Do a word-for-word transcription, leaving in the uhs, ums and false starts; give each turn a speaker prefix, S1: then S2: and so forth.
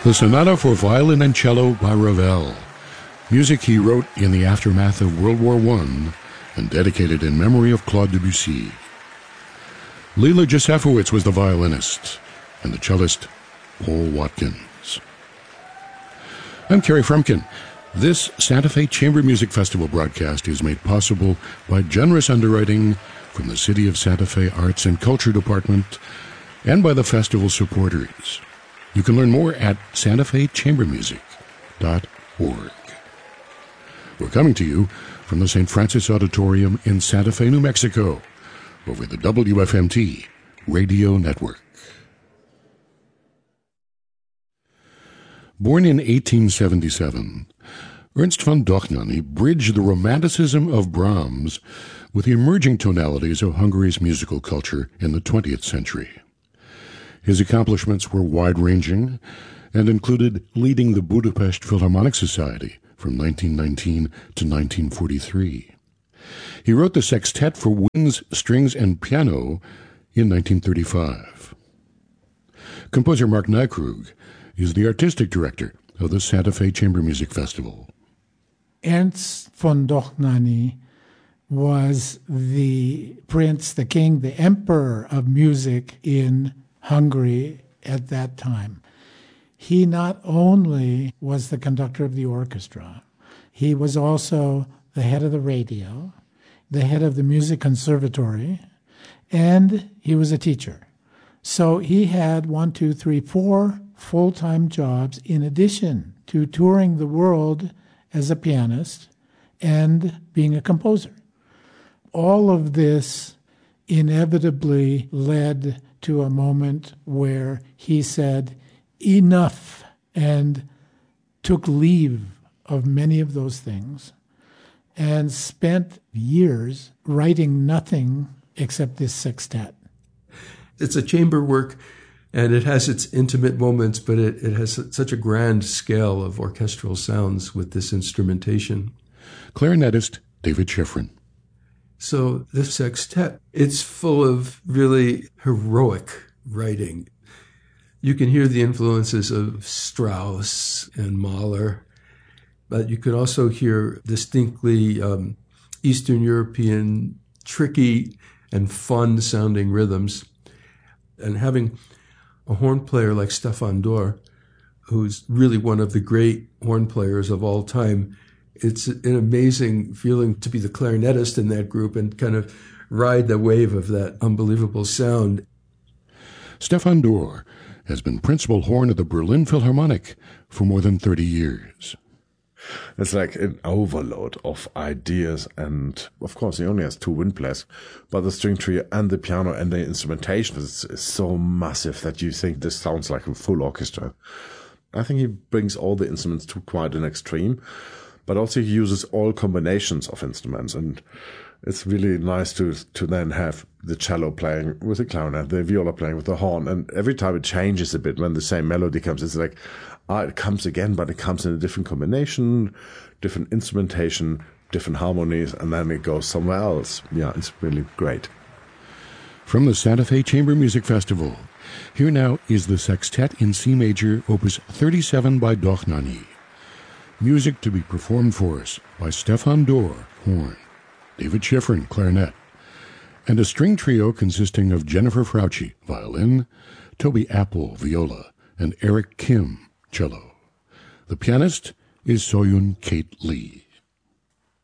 S1: The Sonata for Violin and Cello by Ravel, music he wrote in the aftermath of World War One and dedicated in memory of Claude Debussy. Leela Josefowitz was the violinist, and the cellist, Paul Watkins. I'm Kerry Frumkin. This Santa Fe Chamber Music Festival broadcast is made possible by generous underwriting from the City of Santa Fe Arts and Culture Department and by the festival supporters. You can learn more at santa fe chamber music dot org. We're coming to you from the Saint Francis Auditorium in Santa Fe, New Mexico, over the W F M T radio network. Born in eighteen seventy-seven, Ernst von Dohnányi bridged the romanticism of Brahms with the emerging tonalities of Hungary's musical culture in the twentieth century. His accomplishments were wide-ranging and included leading the Budapest Philharmonic Society from nineteen nineteen to nineteen forty-three. He wrote the sextet for winds, strings, and piano in nineteen thirty-five. Composer Mark Nykrug is the artistic director of the Santa Fe Chamber Music Festival.
S2: Ernst von Dohnányi was the prince, the king, the emperor of music in Hungary at that time. He not only was the conductor of the orchestra, he was also the head of the radio, the head of the music conservatory, and he was a teacher. So he had one, two, three, four full-time jobs in addition to touring the world as a pianist and being a composer. All of this inevitably led to a moment where he said, enough, and took leave of many of those things and spent years writing nothing except this sextet.
S3: It's a chamber work, and it has its intimate moments, but it, it has such a grand scale of orchestral sounds with this instrumentation.
S1: Clarinetist David Schifrin.
S3: So this sextet, it's full of really heroic writing. You can hear the influences of Strauss and Mahler, but you can also hear distinctly um, Eastern European, tricky and fun-sounding rhythms. And having a horn player like Stefan Dörr, who's really one of the great horn players of all time, it's an amazing feeling to be the clarinetist in that group and kind of ride the wave of that unbelievable sound.
S1: Stefan Dörr has been principal horn of the Berlin Philharmonic for more than thirty years.
S4: It's like an overload of ideas, and of course he only has two wind players, but the string trio and the piano and the instrumentation is, is so massive that you think this sounds like a full orchestra. I think he brings all the instruments to quite an extreme, but also he uses all combinations of instruments, and it's really nice to to then have the cello playing with the clarinet, the viola playing with the horn, and every time it changes a bit when the same melody comes, it's like, ah, it comes again, but it comes in a different combination, different instrumentation, different harmonies, and then it goes somewhere else. Yeah, it's really great.
S1: From the Santa Fe Chamber Music Festival, here now is the Sextet in C Major, Opus thirty-seven by Dohnányi. Music to be performed for us by Stefan Dörr, horn, David Schifrin, clarinet, and a string trio consisting of Jennifer Frautschi, violin, Toby Apple, viola, and Eric Kim, cello. The pianist is Soyun Kate Lee.